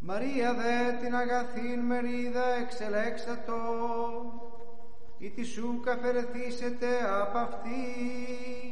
Μαρία δε την αγαθήν μερίδα εξελέξατο, ή τη σου καφερεθήσετε απ' αυτή.